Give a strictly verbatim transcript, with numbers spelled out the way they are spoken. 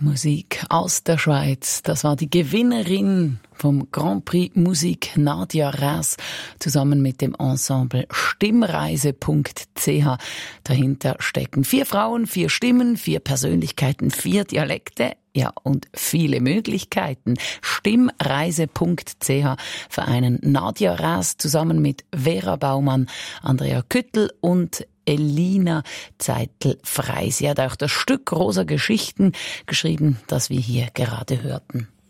Musik aus der Schweiz. Das war die Gewinnerin vom Grand Prix Musik, Nadia Räs, zusammen mit dem Ensemble Stimmreise punkt c h. Dahinter stecken vier Frauen, vier Stimmen, vier Persönlichkeiten, vier Dialekte. Ja, und viele Möglichkeiten. Stimmreise punkt c h vereinen Nadia Räs zusammen mit Vera Baumann, Andrea Küttel und Elina Zeitl-Frey. Sie hat auch das Stück Rosa Geschichten geschrieben, das wir hier gerade hörten.